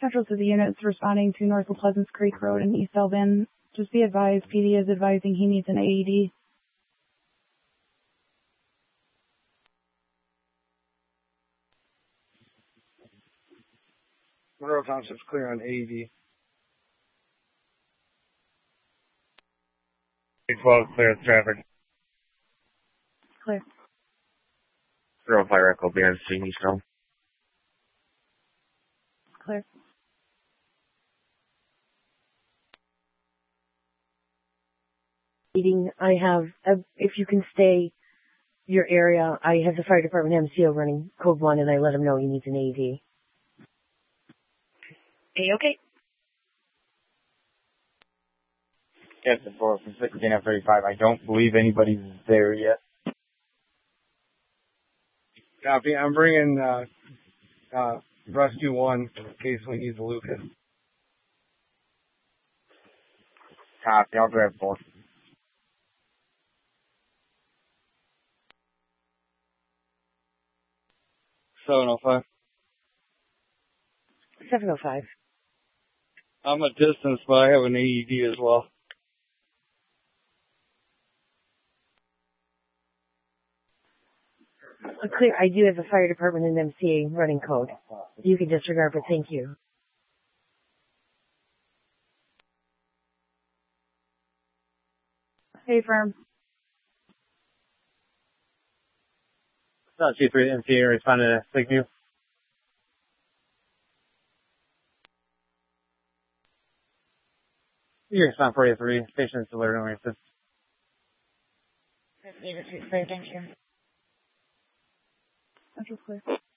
Central to the units responding to north of Pleasants Creek Road in East Elbin. Just be advised, PD is advising he needs an AED. Monroe Township's clear on AED. 12 clear traffic. Clear. Zero fire echo behind Sydney still. Clear. I have, if you can stay your area, I have the fire department MCO running code 1 and I let him know he needs an AED. Okay. Yes, the 4 from 16 F35. I don't believe anybody's there yet. Copy. I'm bringing Rescue 1 in case we need the Lucas. Copy. I'll grab 4. 705. 705. I'm a distance, but I have an AED as well. Clear. I do have the fire department and MCA running code. You can disregard, but thank you. Hey, firm. Chief 3 MCA responding to Lakeview. You respond 43. Station's delivering assist. Clear, thank you. Central clear.